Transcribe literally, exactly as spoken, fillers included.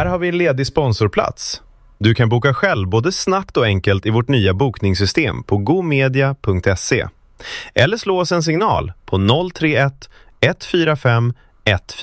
Här har vi en ledig sponsorplats. Du kan boka själv både snabbt och enkelt i vårt nya bokningssystem på gomedia punkt se. Eller slå oss en signal på noll tre ett ett fyra fem ett fyra.